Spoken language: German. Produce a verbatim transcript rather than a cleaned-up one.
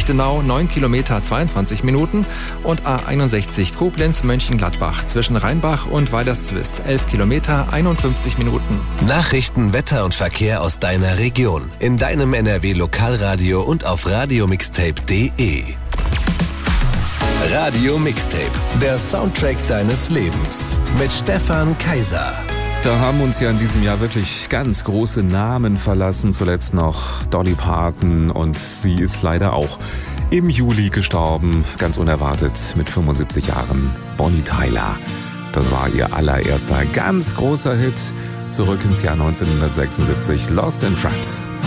Lichtenau neun Kilometer zweiundzwanzig Minuten und A einundsechzig Koblenz-Mönchengladbach zwischen Rheinbach und Weilerzwist elf Kilometer einundfünfzig Minuten. Nachrichten, Wetter und Verkehr aus deiner Region in deinem N R W Lokalradio und auf radiomixtape punkt de. Radio Mixtape, der Soundtrack deines Lebens mit Stefan Kaiser. Da haben uns ja in diesem Jahr wirklich ganz große Namen verlassen. Zuletzt noch Dolly Parton und sie ist leider auch im Juli gestorben. Ganz unerwartet mit fünfundsiebzig Jahren. Bonnie Tyler. Das war ihr allererster ganz großer Hit. Zurück ins Jahr neunzehnhundertsechsundsiebzig. Lost in France.